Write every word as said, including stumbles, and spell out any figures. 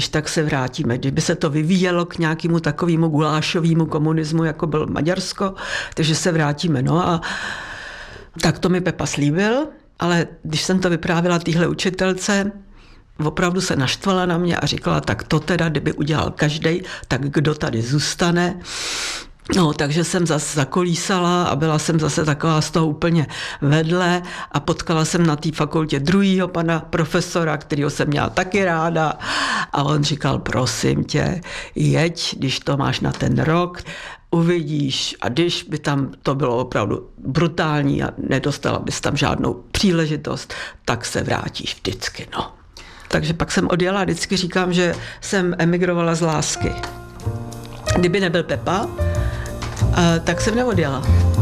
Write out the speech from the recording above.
když tak se vrátíme. Kdyby se to vyvíjelo k nějakému takovému gulášovému komunismu, jako byl Maďarsko, takže se vrátíme. No a tak to mi Pepa slíbil, ale když jsem to vyprávila téhle učitelce, opravdu se naštvala na mě a říkala, tak to teda, kdyby udělal každej, tak kdo tady zůstane. No, takže jsem zase zakolísala a byla jsem zase taková z toho úplně vedle a potkala jsem na té fakultě druhýho pana profesora, kterýho jsem měla taky ráda a on říkal, prosím tě, jeď, když to máš na ten rok, uvidíš a když by tam to bylo opravdu brutální a nedostala bys tam žádnou příležitost, tak se vrátíš vždycky, no. Takže pak jsem odjela a vždycky říkám, že jsem emigrovala z lásky. Kdyby nebyl Pepa, tak jsem neodjela.